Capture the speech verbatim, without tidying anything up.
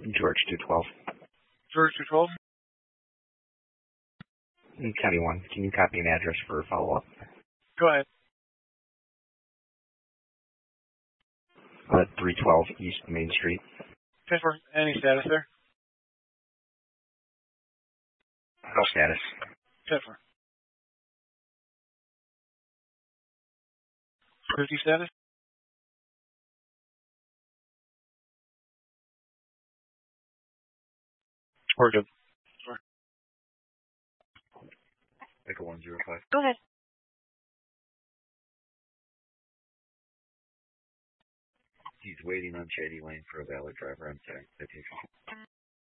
George two twelve. George two twelve? County one. Can you copy an address for a follow-up? Go ahead. Uh, three twelve East Main Street. ten four. Any status there? No status. ten four. fifty status? We're good. Sorry. Echo one zero five. Go ahead. He's waiting on Shady Lane for a valid driver on citation.